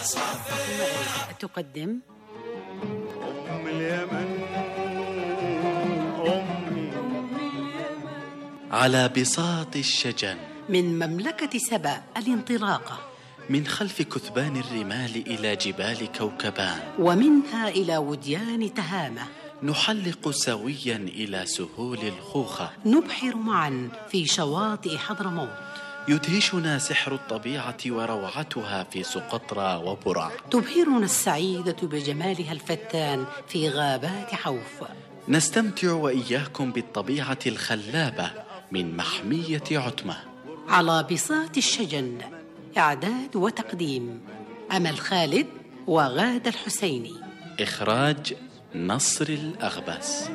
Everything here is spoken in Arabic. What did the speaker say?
تقدم أم اليمن أمي على بساط الشجن من مملكة سبأ الانطلاقة، من خلف كثبان الرمال إلى جبال كوكبان، ومنها إلى وديان تهامة، نحلق سويا إلى سهول الخوخة، نبحر معا في شواطئ حضرموت، يدهشنا سحر الطبيعة وروعتها في سقطرى وبرع، تبهرنا السعيدة بجمالها الفتان في غابات حوف، نستمتع وإياكم بالطبيعة الخلابة من محمية عتمة. على بساط الشجن، إعداد وتقديم أمل خالد وغادة الحسيني، إخراج نصر الأغبس.